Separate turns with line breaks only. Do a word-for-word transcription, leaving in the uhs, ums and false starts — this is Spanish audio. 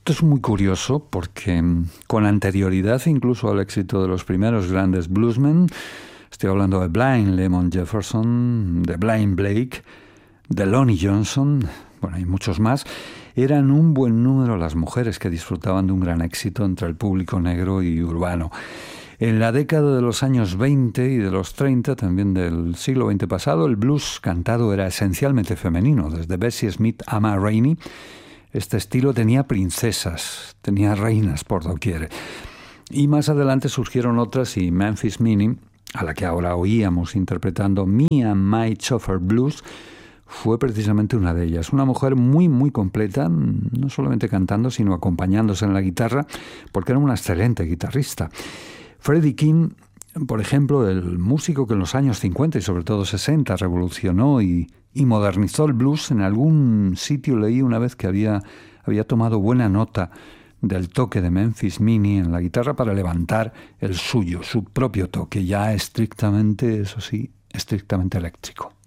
Esto es muy curioso porque con anterioridad incluso al éxito de los primeros grandes bluesmen, estoy hablando de Blind Lemon Jefferson, de Blind Blake, de Lonnie Johnson, bueno, hay muchos más, eran un buen número las mujeres que disfrutaban de un gran éxito entre el público negro y urbano. En la década de los años veinte y de los treinta, también del siglo veinte pasado, el blues cantado era esencialmente femenino. Desde Bessie Smith a Ma Rainey, este estilo tenía princesas, tenía reinas por doquier. Y más adelante surgieron otras y Memphis Minnie, a la que ahora oíamos interpretando Me and My Chauffeur Blues, fue precisamente una de ellas. Una mujer muy, muy completa, no solamente cantando, sino acompañándose en la guitarra, porque era una excelente guitarrista. Freddie King, por ejemplo, el músico que en los años cincuenta y sobre todo sesenta revolucionó y, y modernizó el blues, en algún sitio leí una vez que había, había tomado buena nota del toque de Memphis Minnie en la guitarra para levantar el suyo, su propio toque, ya estrictamente, eso sí, estrictamente eléctrico.